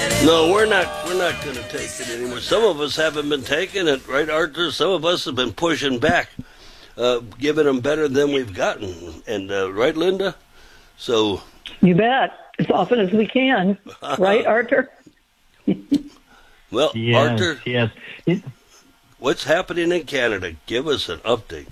No, we're not. We're not going to take it anymore. Some of us haven't been taking it, right, Arthur? Some of us have been pushing back, giving them better than we've gotten, and right, Linda. So you bet. As often as we can, right, Arthur? Well, yes, Arthur. Yes. What's happening in Canada? Give us an update.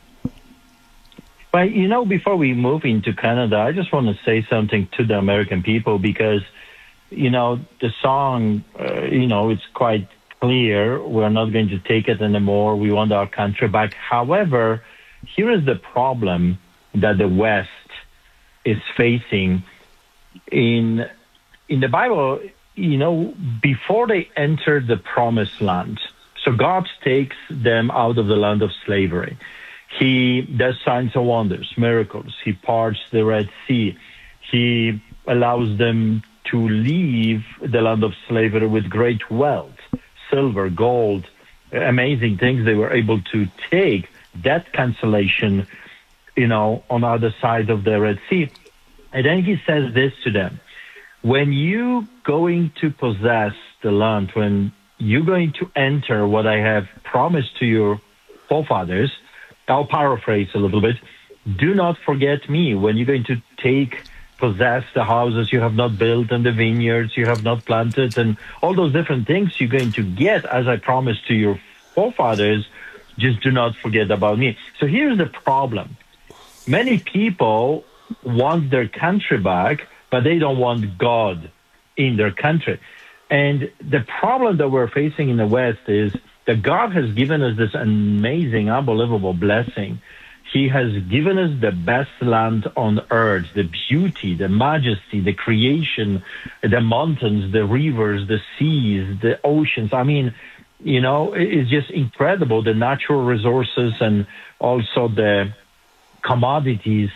But before we move into Canada, I just want to say something to the American people because. The song, it's quite clear. We're not going to take it anymore. We want our country back. However, here is the problem that the West is facing. In the Bible, before they enter the promised land, so God takes them out of the land of slavery. He does signs and wonders, miracles. He parts the Red Sea. He allows them to leave the land of slavery with great wealth, silver, gold, amazing things they were able to take, debt cancellation, on the other side of the Red Sea. And then he says this to them, when you going to possess the land, when you're going to enter what I have promised to your forefathers, I'll paraphrase a little bit, do not forget me when you're going to possess the houses you have not built and the vineyards you have not planted and all those different things you're going to get as I promised to your forefathers, just do not forget about me. So here's the problem. Many people want their country back, but they don't want God in their country. And the problem that we're facing in the West is that God has given us this amazing, unbelievable blessing. He has given us the best land on earth, the beauty, the majesty, the creation, the mountains, the rivers, the seas, the oceans. I mean, it's just incredible, the natural resources and also the commodities,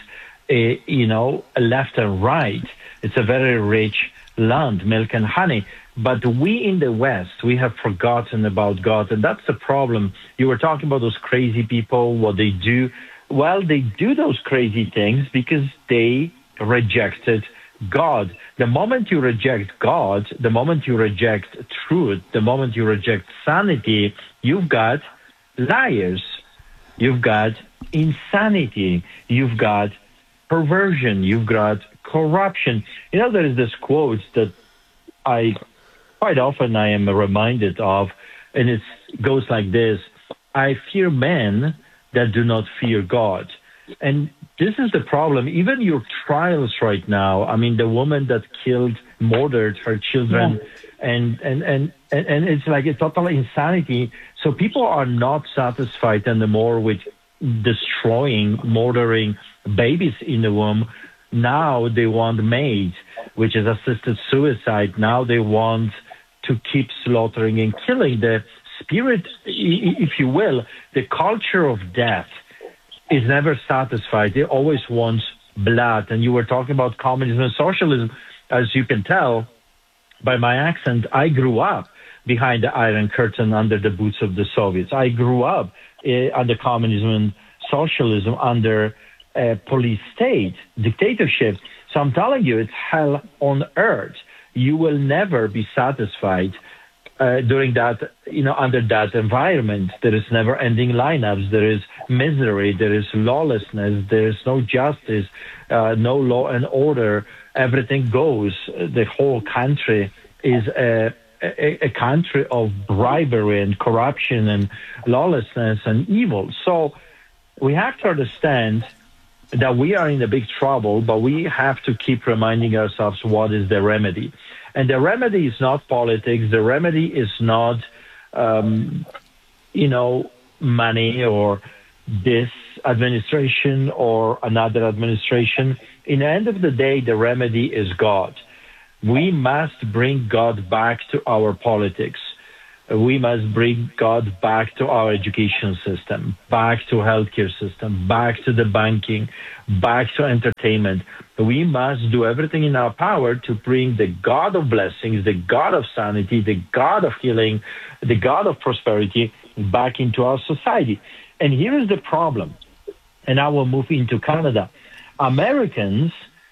left and right. It's a very rich land, milk and honey. But we in the West, we have forgotten about God. And that's the problem. You were talking about those crazy people, what they do. Well, they do those crazy things because they rejected God. The moment you reject God, the moment you reject truth, the moment you reject sanity, you've got liars. You've got insanity. You've got perversion. You've got corruption. There is this quote that quite often I am reminded of, and it goes like this: I fear men that do not fear God. And this is the problem. Even your trials right now, I mean, the woman that murdered her children, and it's like a total insanity. So people are not satisfied anymore with destroying, murdering babies in the womb. Now they want MAID, which is assisted suicide. Now they want to keep slaughtering and killing. The spirit, if you will, the culture of death is never satisfied. It always wants blood. And you were talking about communism and socialism. As you can tell by my accent, I grew up behind the Iron Curtain under the boots of the Soviets. I grew up under communism and socialism under police state, dictatorship. So I'm telling you, it's hell on earth. You will never be satisfied during that, under that environment. There is never-ending lineups. There is misery. There is lawlessness. There is no justice, no law and order. Everything goes. The whole country is a country of bribery and corruption and lawlessness and evil. So we have to understand that we are in a big trouble, but we have to keep reminding ourselves what is the remedy. And the remedy is not politics. The remedy is not, money or this administration or another administration. In the end of the day, the remedy is God. We must bring God back to our politics. We must bring God back to our education system, back to healthcare system, back to the banking, back to entertainment. We must do everything in our power to bring the God of blessings, the God of sanity, the God of healing, the God of prosperity back into our society. And here is the problem, and I will move into Canada. Americans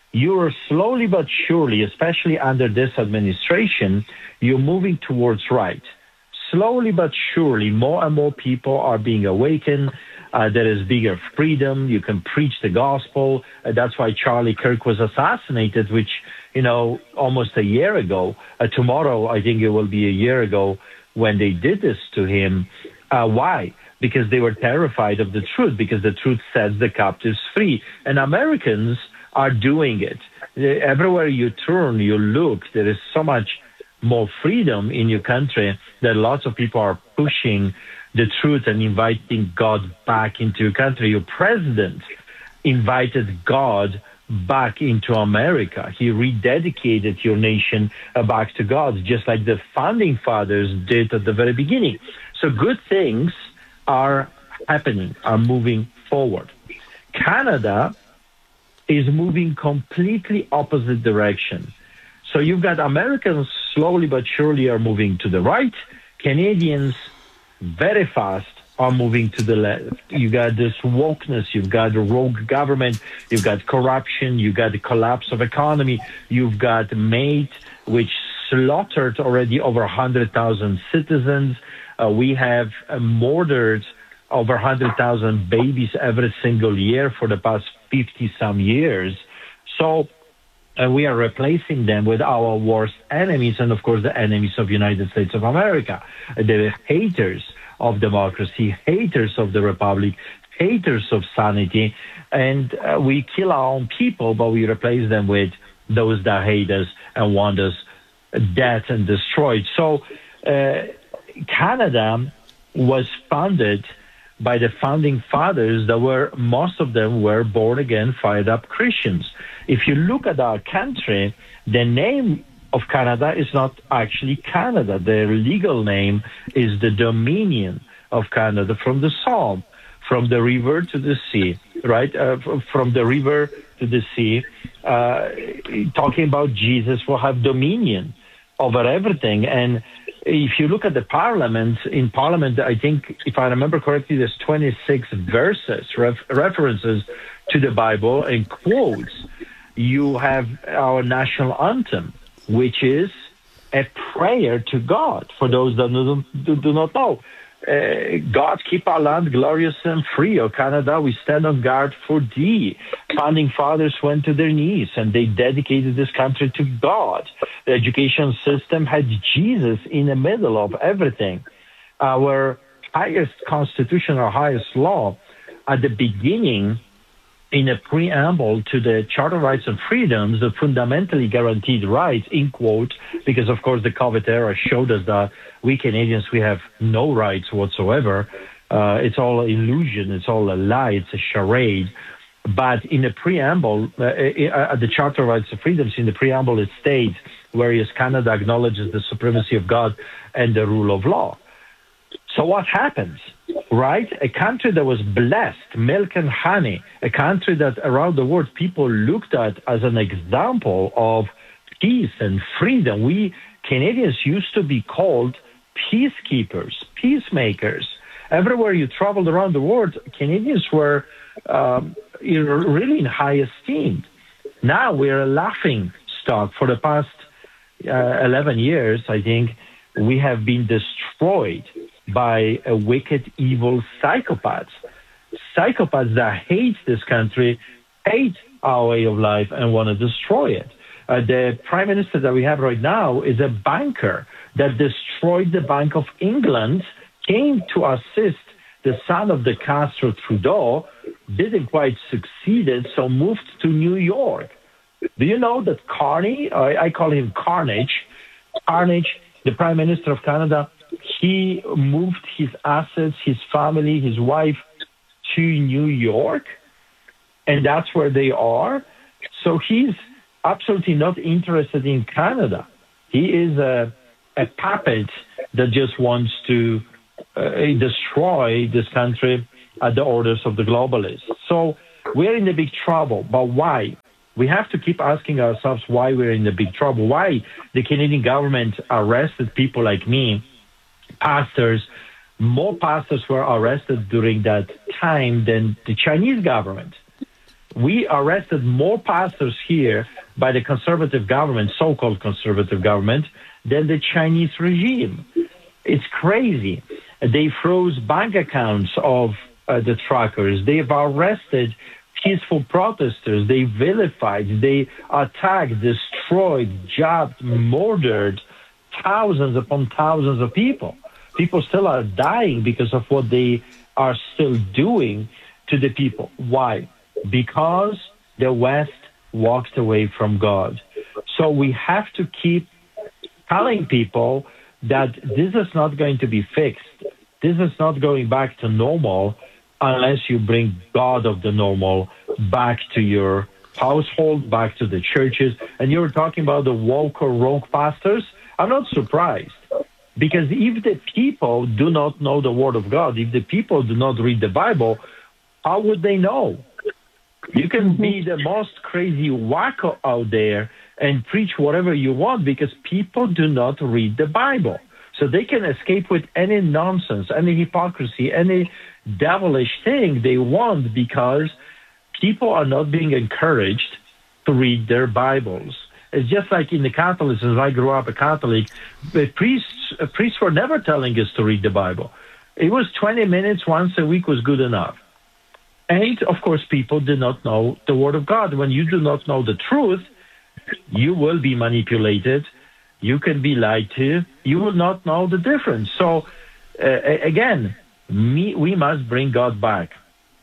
you're slowly but surely, especially under this administration, you're moving towards right. Slowly but surely, more and more people are being awakened. There is bigger freedom. You can preach the gospel. That's why Charlie Kirk was assassinated, which, almost a year ago. Tomorrow, I think it will be a year ago when they did this to him. Why? Because they were terrified of the truth, because the truth sets the captives free. And Americans are doing it. Everywhere you turn, you look, there is so much more freedom in your country that lots of people are pushing the truth and inviting God back into your country. Your president invited God back into America. He rededicated your nation back to God, just like the founding fathers did at the very beginning. So good things are happening, are moving forward. Canada is moving completely opposite direction. So you've got Americans slowly but surely are moving to the right. Canadians very fast are moving to the left. You got this wokeness, you've got a rogue government, you've got corruption, you've got the collapse of economy, you've got MAID, which slaughtered already over 100,000 citizens. We have murdered over 100,000 babies every single year for the past 50-some years. So we are replacing them with our worst enemies, and of course the enemies of the United States of America, the haters of democracy, haters of the republic, haters of sanity, and we kill our own people, but we replace them with those that hate us and want us dead and destroyed. So Canada was founded by the founding fathers that were, most of them were born again, fired up Christians. If you look at our country, the name of Canada is not actually Canada. Their legal name is the Dominion of Canada, from the Psalm, from the river to the sea, right? From the river to the sea, talking about Jesus will have dominion over everything. And if you look at the parliament, in parliament, I think, if I remember correctly, there's 26 verses, references to the Bible and quotes. You have our national anthem, which is a prayer to God. For those that do not know, God, keep our land glorious and free. O Canada, we stand on guard for thee. Founding fathers went to their knees and they dedicated this country to God. The education system had Jesus in the middle of everything. Our highest constitution, our highest law, at the beginning, in a preamble to the Charter of Rights and Freedoms, the fundamentally guaranteed rights, in quote, because of course the COVID era showed us that we Canadians, we have no rights whatsoever. It's all illusion. It's all a lie. It's a charade. But in the preamble, at the Charter of Rights and Freedoms, in the preamble, it states, whereas Canada acknowledges the supremacy of God and the rule of law. So what happens, right? A country that was blessed, milk and honey, a country that around the world people looked at as an example of peace and freedom. We Canadians used to be called peacekeepers, peacemakers. Everywhere you traveled around the world, Canadians were really in high esteem. Now we're a laughing stock. For the past 11 years, I think, we have been destroyed by a wicked, evil psychopaths. Psychopaths that hate this country, hate our way of life, and want to destroy it. The prime minister that we have right now is a banker that destroyed the Bank of England, came to assist the son of the Castro Trudeau, didn't quite succeed, so moved to New York. Do you know that Carney, I call him Carnage, the prime minister of Canada, he moved his assets, his family, his wife to New York, and that's where they are. So he's absolutely not interested in Canada. He is a puppet that just wants to destroy this country at the orders of the globalists. So we're in the big trouble. But why? We have to keep asking ourselves why we're in the big trouble. Why the Canadian government arrested people like me, pastors. More pastors were arrested during that time than the Chinese government. We arrested more pastors here by the conservative government, so-called conservative government, than the Chinese regime. It's crazy. They froze bank accounts of the truckers. They've arrested peaceful protesters. They vilified, they attacked, destroyed, jabbed, murdered thousands upon thousands of people. People still are dying because of what they are still doing to the people. Why? Because the West walked away from God. So we have to keep telling people that this is not going to be fixed. This is not going back to normal unless you bring God of the normal back to your household, back to the churches. And you were talking about the woke or rogue pastors. I'm not surprised, because if the people do not know the Word of God, if the people do not read the Bible, how would they know? You can be the most crazy wacko out there and preach whatever you want, because people do not read the Bible. So they can escape with any nonsense, any hypocrisy, any devilish thing they want, because people are not being encouraged to read their Bibles. It's just like in the Catholicism. I grew up a Catholic. The priests were never telling us to read the Bible. It was 20 minutes once a week was good enough. And, of course, people did not know the Word of God. When you do not know the truth, you will be manipulated. You can be lied to. You will not know the difference. So, again, we must bring God back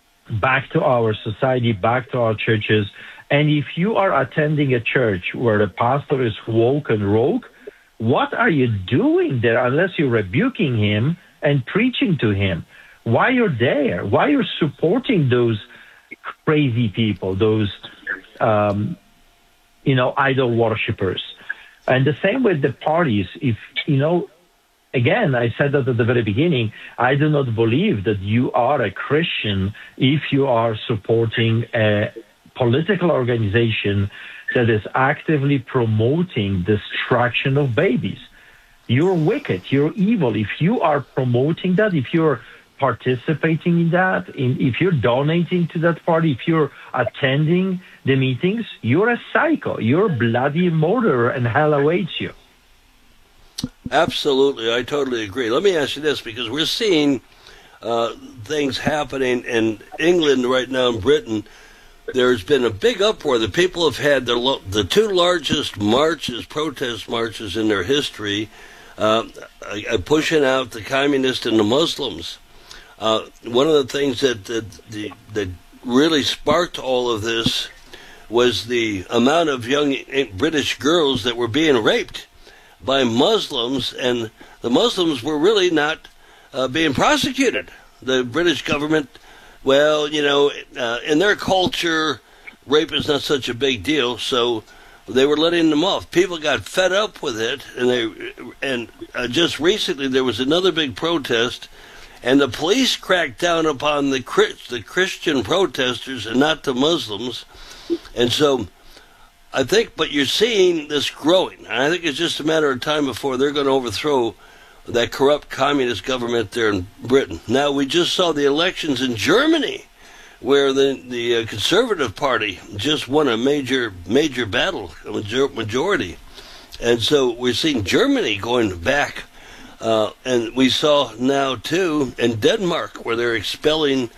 to our society, back to our churches. And if you are attending a church where the pastor is woke and rogue, what are you doing there unless you're rebuking him and preaching to him? Why you're there? Why you're supporting those crazy people, those, idol worshippers? And the same with the parties. If, again, I said that at the very beginning, I do not believe that you are a Christian if you are supporting a political organization that is actively promoting destruction of babies. You're wicked. You're evil. If you are promoting that, if you're participating in that, if you're donating to that party, if you're attending the meetings, you're a psycho. You're a bloody murderer, and hell awaits you. Absolutely. I totally agree. Let me ask you this, because we're seeing things happening in England right now, in Britain. There's been a big uproar. The people have had the two largest protest marches in their history, pushing out the communists and the Muslims. One of the things that really sparked all of this was the amount of young British girls that were being raped by Muslims, and the Muslims were really not being prosecuted. The British government, well, in their culture, rape is not such a big deal, so they were letting them off. People got fed up with it, and just recently there was another big protest, and the police cracked down upon the Christian protesters and not the Muslims. And so I think, but you're seeing this growing. And I think it's just a matter of time before they're going to overthrow that corrupt communist government there in Britain. Now, we just saw the elections in Germany, where the Conservative Party just won a major battle, a majority. And so we're seeing Germany going back. And we saw now, too, in Denmark, where they're expelling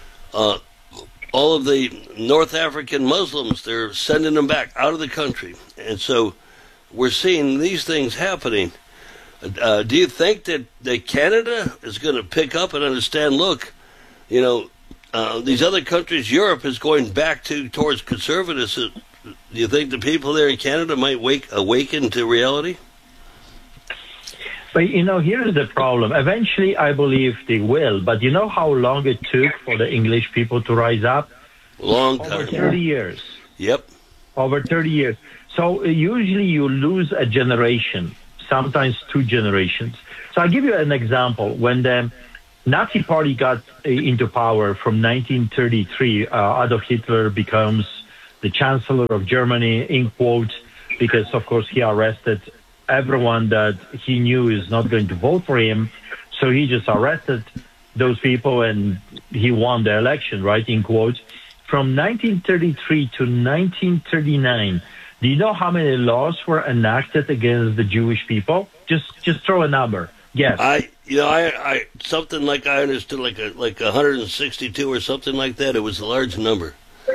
all of the North African Muslims. They're sending them back out of the country. And so we're seeing these things happening. Do you think that Canada is going to pick up and understand, look, these other countries, Europe is going back towards conservatism. Do you think the people there in Canada might awaken to reality? But, here's the problem. Eventually, I believe they will. But you know how long it took for the English people to rise up? Long time. Over 30 years. Yep. Over 30 years. So usually you lose a generation, sometimes 2 generations. So I'll give you an example. When the Nazi Party got into power from 1933, Adolf Hitler becomes the Chancellor of Germany, in quote, because, of course, he arrested everyone that he knew is not going to vote for him. So he just arrested those people and he won the election, right, in quotes. from 1933 to 1939, do you know how many laws were enacted against the Jewish people? Just throw a number. Yes. I something like I understood, like 162 or something like that. It was a large number.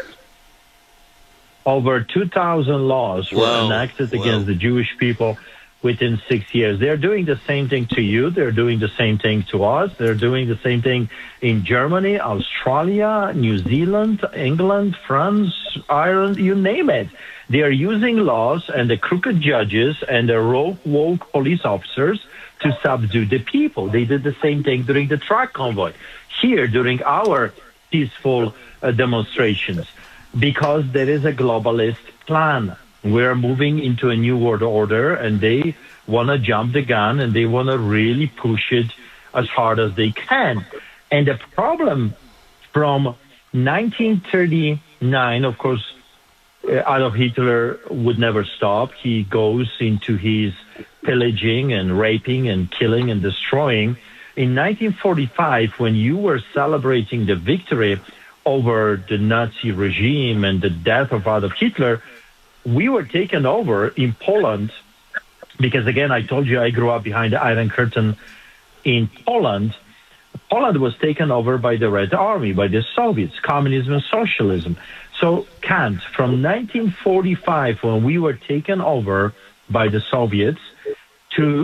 Over 2,000 laws were enacted against the Jewish people within 6 years. They're doing the same thing to you. They're doing the same thing to us. They're doing the same thing in Germany, Australia, New Zealand, England, France, Ireland, you name it. They are using laws and the crooked judges and the woke police officers to subdue the people. They did the same thing during the truck convoy. Here, during our peaceful demonstrations, because there is a globalist plan. We're moving into a new world order, and they want to jump the gun, and they want to really push it as hard as they can. And the problem from 1939, of course, Adolf Hitler would never stop. He goes into his pillaging and raping and killing and destroying. In 1945, when you were celebrating the victory over the Nazi regime and the death of Adolf Hitler, we were taken over in Poland because, again, I told you I grew up behind the Iron Curtain in Poland. Poland was taken over by the Red Army, by the Soviets, communism and socialism. So Kant, from 1945, when we were taken over by the Soviets, to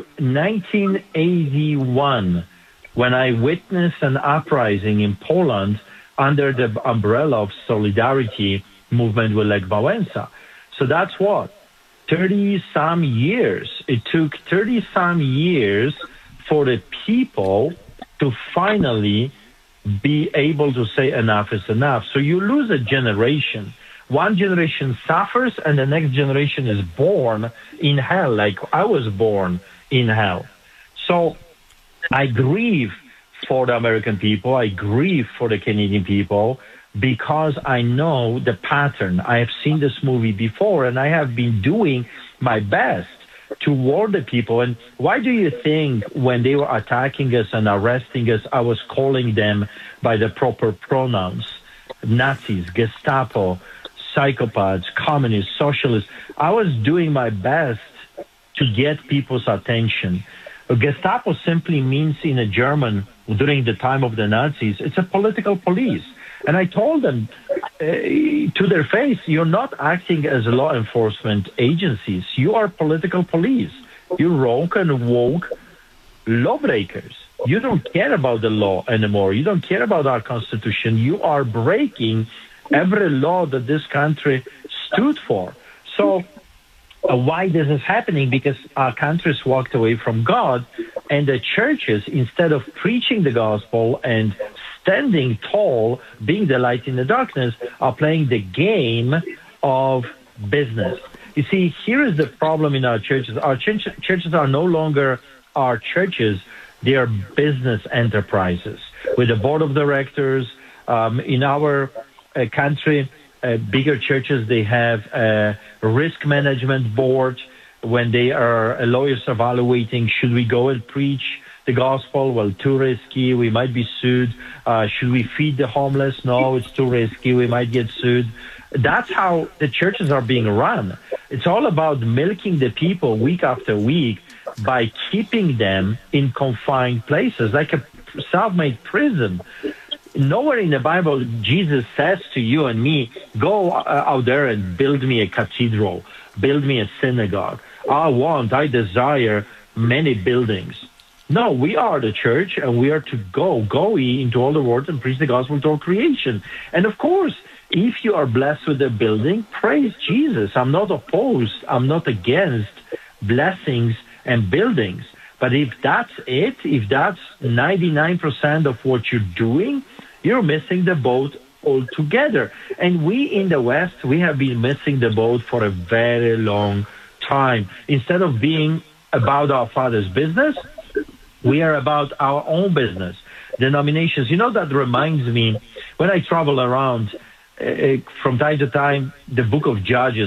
1981, when I witnessed an uprising in Poland under the umbrella of Solidarity movement with Lech Wałęsa. So that's what? 30-some years. It took 30-some years for the people to finally be able to say enough is enough. So you lose a generation. One generation suffers and the next generation is born in hell, like I was born in hell. So I grieve for the American people. I grieve for the Canadian people because I know the pattern. I have seen this movie before, and I have been doing my best to warn the people. And why do you think when they were attacking us and arresting us, I was calling them by the proper pronouns? Nazis, Gestapo, psychopaths, communists, socialists. I was doing my best to get people's attention. Gestapo simply means in a German, during the time of the Nazis, it's a political police. And I told them to their face, you're not acting as law enforcement agencies. You are political police. You're woke and woke lawbreakers. You don't care about the law anymore. You don't care about our Constitution. You are breaking every law that this country stood for. So why this is happening? Because our countries walked away from God, and the churches, instead of preaching the gospel and standing tall, being the light in the darkness, are playing the game of business. You see, here is the problem in our churches. Our churches are no longer our churches. They are business enterprises with a board of directors. In our country, bigger churches, they have a risk management board. When they are lawyers evaluating, should we go and preach the gospel? Well, too risky. We might be sued. Should we feed the homeless? No, it's too risky. We might get sued. That's how the churches are being run. It's all about milking the people week after week by keeping them in confined places, like a self-made prison. Nowhere in the Bible Jesus says to you and me, go out there and build me a cathedral, build me a synagogue. I desire many buildings. No, we are the church, and we are to go ye into all the world and preach the gospel to all creation. And of course, if you are blessed with a building, praise Jesus. I'm not opposed. I'm not against blessings and buildings. But if that's it, if that's 99% of what you're doing, you're missing the boat altogether. And we in the West, we have been missing the boat for a very long time. Instead of being about our Father's business, we are about our own business. Denominations, that reminds me, when I travel around, from time to time, the book of Judges